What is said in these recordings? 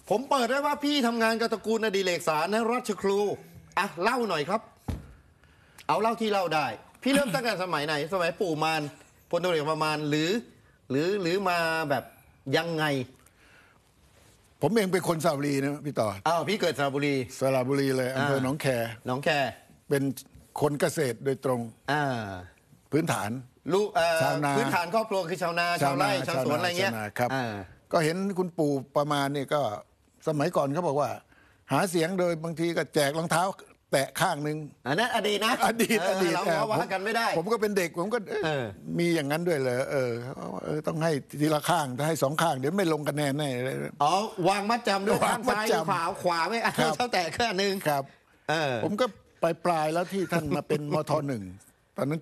ผมเปิดได้ว่าพี่ทำงานกับตระกูลอดิเรกสารนะราชครูอ่ะเล่าหน่อยครับเอาเล่าที่เล่าได้พี่เริ่มตั้งแต่สมัยไหนสมัยปู่มารพลตำรวจเอกประมาณหรือมาแบบยังไงผมเองเป็นคนสระบุรีนะพี่ต่อพี่เกิดสระบุรีเลยอำเภอหนองแคเป็นคนเกษตรโดยตรงพื้นฐานชาวนาพื้นฐานครอบครัวคือชาวนาชาวไร่ชาวสวนอะไรเงี้ยครับก็เห็นคุณปู่ประมาณนี่ก็สมัยก่อนเขาบอกว่าหาเสียงโดยบางทีก็แจกรองเท้าแตะข้างนึงอันนั้นอดีตนะอดีตเราว่ากันไม่ได้ผมก็เป็นเด็กผมก็มีอย่างนั้นด้วยเลยต้องให้ทีละข้างถ้าให้2ข้างเดี๋ยวไม่ลงคะแนนแน่วางมัดจำด้วยข้างซ้ายขวาไม่เท่าแตะข้างนึงครับผมก็ปลายแล้วที่ท่านมาเป็นมท.1ตอนนั้น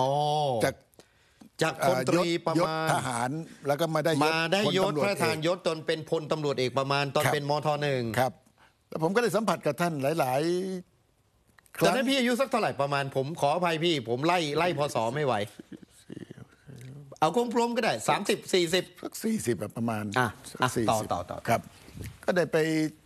จากพลตรีประมาณทหารแล้วก็มาได้ยศพระทานยศจนเป็นพลตำรวจเอกประมาณตอนเป็นมท.1 ครับแล้วผมก็ได้สัมผัสกับท่านหลายตอนนั้นพี่อายุสักเท่าไหร่ประมาณผมขออภัยพี่ผมไล่พศไม่ไหวเอากลมๆก็ได้30-40 ประมาณต่อครับก็ได้ไป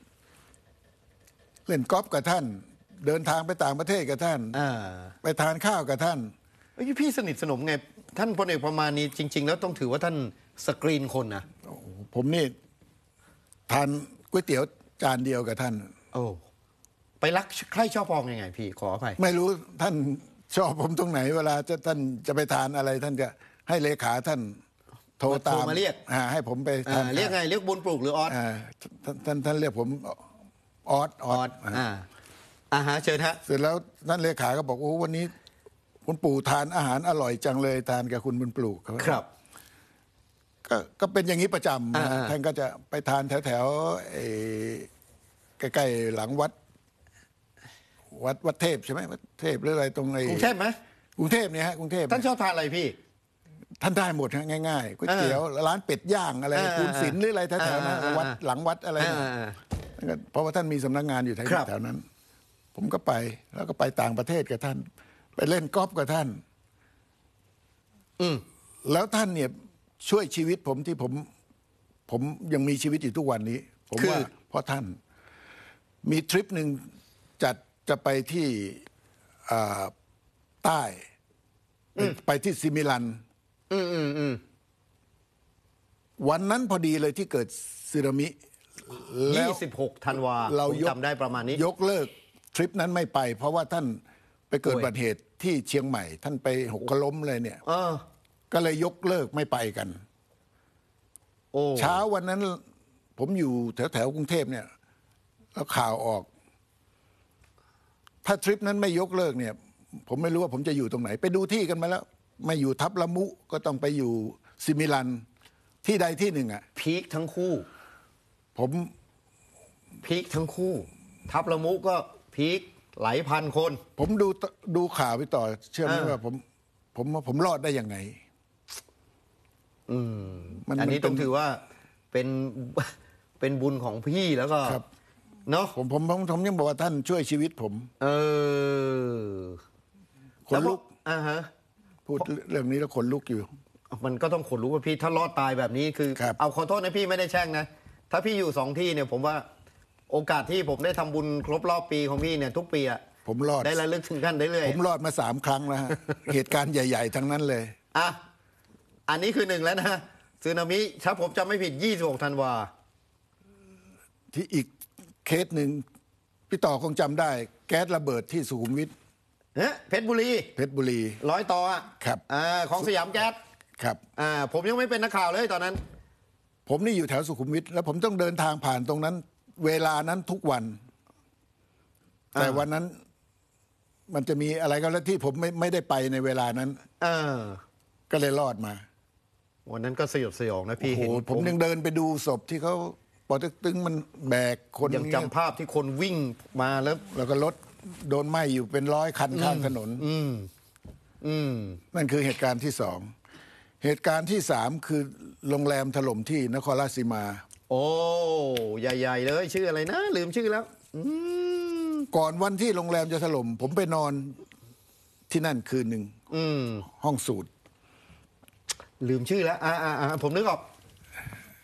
เล่นกอล์ฟกับท่านเดินทางไปต่างประเทศกับท่านไปทานข้าวกับท่านพี่สนิทสนมไงท่านพลเอกประมาณนี้จริงๆแล้วต้องถือว่าท่านสกรีนคนนะผมนี่ทานก๋วยเตี๋ยวจานเดียวกับท่านไปรักใครชอบพองยังไงพี่ขออภัยไม่รู้ท่านชอบผมตรงไหนเวลาท่านจะไปทานอะไรท่านจะให้เลขาท่านโทรตามมาเรียกให้ผมไปทานเรียกไงเรียกบุญปลูกหรือออสท่านเรียกผมออสเชิญฮะเสร็จแล้วท่านเลขาก็บอกโอ้วันนี้คุณปู่ทานอาหารอร่อยจังเลยทานกับคุณบุญปลูกครับก็เป็นอย่างนี้ประจำท่านก็จะไปทานแถวใกล้ๆหลังวัดเทพใช่ไหมวัดเทพหรืออะไรตรงไหนกรุงเทพไหมกรุงเทพเนี่ยฮะกรุงเทพท่านชอบทานอะไรพี่ท่านได้หมดง่ายๆก๋วยเตี๋ยวร้านเป็ดย่างอะไรคูณศิลป์หรืออะไรแถวๆนั้นวัดหลังวัดอะไรเพราะว่าท่านมีสำนักงานอยู่แถวนั้นผมก็ไปแล้วก็ไปต่างประเทศกับท่านไปเล่นกอล์ฟกับท่านแล้วท่านเนี่ยช่วยชีวิตผมที่ผมยังมีชีวิตอยู่ทุกวันนี้ผมว่าเพราะท่านมีทริปหนึ่งจะไปที่ใต้ไปที่ซิมิลันวันนั้นพอดีเลยที่เกิดสึนามิ 26 ธันวาเราจำได้ประมาณนี้ยกเลิกทริปนั้นไม่ไปเพราะว่าท่านไปเกิดอุบัติเหตุที่เชียงใหม่ท่านไปหกล้มเลยเนี่ยก็เลยยกเลิกไม่ไปกันเช้าวันนั้นผมอยู่แถวกรุงเทพเนี่ยแล้วข่าวออกถ้าทริปนั้นไม่ยกเลิกเนี่ยผมไม่รู้ว่าผมจะอยู่ตรงไหนไปดูที่กันมาแล้วไม่อยู่ทับละมุก็ต้องไปอยู่ซิมิลันที่ใดที่หนึ่งพีคทั้งคู่ผมพีคทั้งคู่ทับละมุก็พีคหลายพันคนผมดูข่าวไปต่อเชื่อไหมว่าผมรอดได้ยังไงอันนี้ต้องถือว่าเป็นบุญของพี่แล้วก็เนาะผมยังบอกว่าท่านช่วยชีวิตผมคนลุกพูดเรื่องนี้แล้วคนลุกอยู่มันก็ต้องขนลุกว่าพี่ถ้ารอดตายแบบนี้คือเอาขอโทษนะพี่ไม่ได้แช่งนะถ้าพี่อยู่2ที่เนี่ยผมว่าโอกาสที่ผมได้ทำบุญครบรอบปีของพี่เนี่ยทุกปีผมรอดได้ระลึกถึงท่านได้เลยผมรอดมา3 ครั้งแล้วเหตุการณ์ใหญ่ๆทั้งนั้นเลยอันนี้คือ1แล้วนะสึนามิถ้าผมจำไม่ผิด26 ธันวาที่อีกเคสหนึ่งพี่ต่อคงจำได้แก๊สระเบิดที่สุขุมวิทเพชรบุรี100 ต่อครับของสยามแก๊สครับผมยังไม่เป็นนักข่าวเลยตอนนั้นผมนี่อยู่แถวสุขุมวิทแล้วผมต้องเดินทางผ่านตรงนั้นเวลานั้นทุกวันแต่วันนั้นมันจะมีอะไรก็แล้วที่ผมไม่ได้ไปในเวลานั้นก็เลยรอดมาวันนั้นก็สยดสยองนะพี่เห็นผมยังเดินไปดูศพที่เขาปอเต็กตึงมันแบกคนยังจำภาพที่คนวิ่งมาแล้วก็รถโดนไหม้อยู่เป็น100 คันข้างถนนนั่นคือเหตุการณ์ที่2เหตุการณ์ที่3คือโรงแรมถล่มที่นครราชสีมาโอ้ใหญ่ๆเลยชื่ออะไรนะลืมชื่อแล้วก่อนวันที่โรงแรมจะถล่มผมไปนอนที่นั่นคืนหนึ่งห้องสูตรลืมชื่อแล้วผมนึกออก